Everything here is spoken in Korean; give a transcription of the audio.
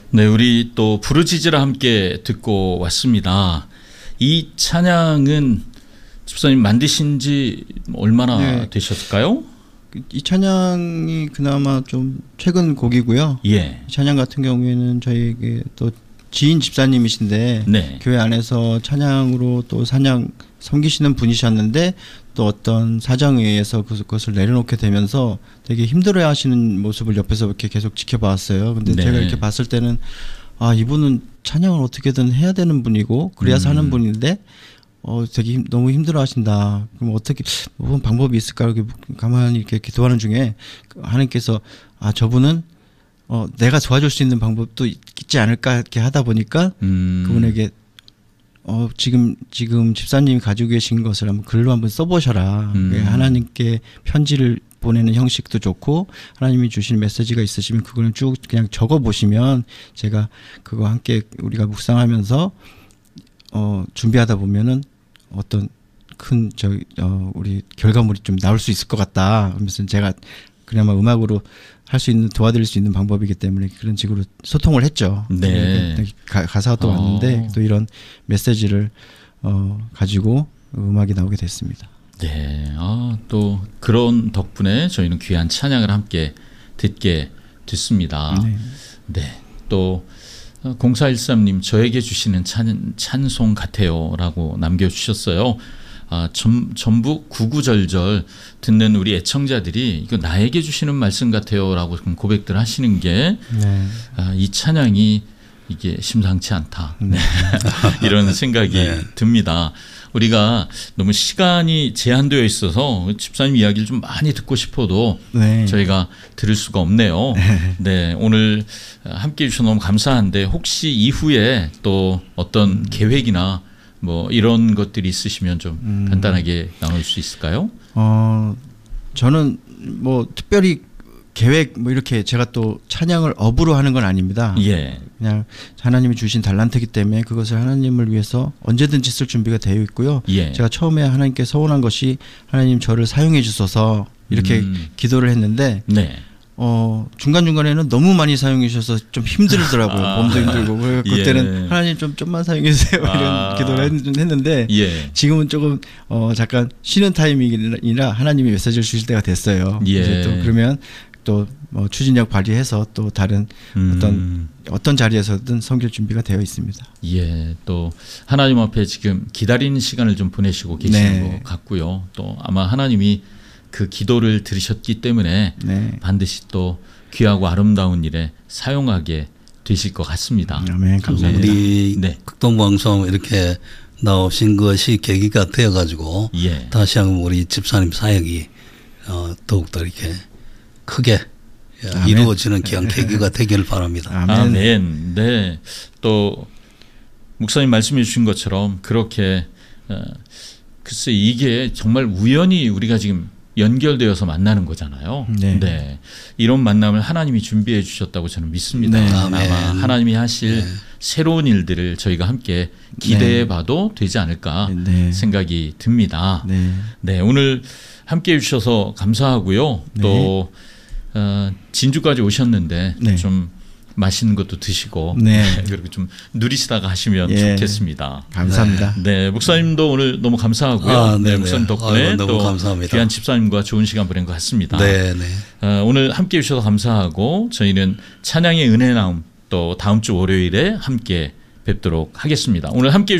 네, 우리 또 부르짖으라 함께 듣고 왔습니다. 이 찬양은 집사님 만드신 지 얼마나 네. 되셨을까요? 이 찬양이 그나마 좀 최근 곡이고요. 예. 이 찬양 같은 경우에는 저희에게 또 지인 집사님이신데 네. 교회 안에서 찬양으로 또 찬양 섬기시는 분이셨는데 또 어떤 사정에 의해서 그것을 내려놓게 되면서 되게 힘들어하시는 모습을 옆에서 이렇게 계속 지켜봤어요. 근데 네. 제가 이렇게 봤을 때는 아, 이분은 찬양을 어떻게든 해야 되는 분이고 그래야 사는 분인데 되게 너무 힘들어하신다. 그럼 어떻게 무슨 방법이 있을까? 이렇게 가만히 이렇게 기도하는 중에 하나님께서 아, 저분은 내가 도와줄 수 있는 방법도 있지 않을까 이렇게 하다 보니까 그분에게 지금 집사님이 가지고 계신 것을 한번 글로 한번 써보셔라. 하나님께 편지를 보내는 형식도 좋고 하나님이 주신 메시지가 있으시면 그거는 쭉 그냥 적어보시면 제가 그거 함께 우리가 묵상하면서 준비하다 보면은 어떤 큰 우리 결과물이 좀 나올 수 있을 것 같다. 그러면서 제가 그나마 음악으로 할 수 있는 도와드릴 수 있는 방법이기 때문에 그런 식으로 소통을 했죠. 네. 가사가 또 왔는데 또 이런 메시지를 가지고 음악이 나오게 됐습니다. 네. 또 그런 덕분에 저희는 귀한 찬양을 함께 듣게 됐습니다. 네. 네. 또 0413님 저에게 주시는 찬송 같아요라고 남겨주셨어요. 전부 구구절절 듣는 우리 애청자들이 이거 나에게 주시는 말씀 같아요라고 고백들 하시는 게 이 찬양이 이게 심상치 않다. 네. 이런 생각이 듭니다. 우리가 너무 시간이 제한되어 있어서 집사님 이야기를 좀 많이 듣고 싶어도 저희가 들을 수가 없네요. 네, 오늘 함께 해주셔서 너무 감사한데 혹시 이후에 또 어떤 계획이나 뭐 이런 것들이 있으시면 좀 간단하게 나눌 수 있을까요? 저는 뭐 특별히 계획 뭐 이렇게 제가 또 찬양을 업으로 하는 건 아닙니다. 예. 그냥 하나님이 주신 달란트이기 때문에 그것을 하나님을 위해서 언제든지 쓸 준비가 되어 있고요. 예. 제가 처음에 하나님께 서원한 것이 하나님 저를 사용해 주소서 이렇게 기도를 했는데 중간중간에는 너무 많이 사용해 주셔서 좀 힘들더라고요. 몸도 힘들고 그때는 하나님 좀만 사용해 주세요 이런 기도를 했는데 지금은 조금 잠깐 쉬는 타이밍이라 하나님이 메시지를 주실 때가 됐어요. 이제 또 그러면 또 뭐 추진력 발휘해서 또 다른 어떤 자리에서든 섬길 준비가 되어 있습니다. 예, 또 하나님 앞에 지금 기다리는 시간을 좀 보내시고 계시는 것 같고요. 또 아마 하나님이 그 기도를 들으셨기 때문에 반드시 또 귀하고 아름다운 일에 사용하게 되실 것 같습니다. 아멘. 감사합니다. 우리 극동방송 이렇게 나오신 것이 계기가 되어가지고 다시 한번 우리 집사님 사역이 더욱더 이렇게 크게 이루어지는 귀한 계기가 되기를 바랍니다. 아멘. 네. 또 목사님 말씀해 주신 것처럼 그렇게 글쎄 이게 정말 우연히 우리가 지금 연결되어서 만나는 거잖아요. 네. 이런 만남을 하나님이 준비해 주셨다고 저는 믿습니다. 아마 하나님이 하실 새로운 일들을 저희가 함께 기대해 봐도 되지 않을까 생각이 듭니다. 네. 오늘 함께 해 주셔서 감사하고요. 또 진주까지 오셨는데 좀 맛있는 것도 드시고 그리고 좀 누리시다가 하시면 좋겠습니다. 감사합니다. 네, 목사님도 오늘 너무 감사하고요. 목사님 덕분에 또 감사합니다. 귀한 집사님과 좋은 시간 보낸 것 같습니다. 오늘 함께 해주셔서 감사하고 저희는 찬양의 은혜 나움 또 다음 주 월요일에 함께 뵙도록 하겠습니다. 오늘 함께